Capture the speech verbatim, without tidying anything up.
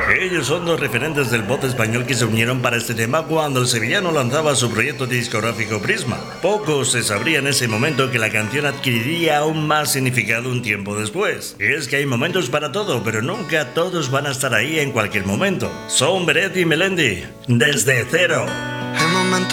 Ellos son los referentes del pop español que se unieron para este tema cuando el sevillano lanzaba su proyecto discográfico Prisma. Poco se sabría en ese momento que la canción adquiriría aún más significado un tiempo después. Es que hay momentos para todo, pero nunca todos van a estar ahí en cualquier momento. Son Beret y Melendi, desde cero.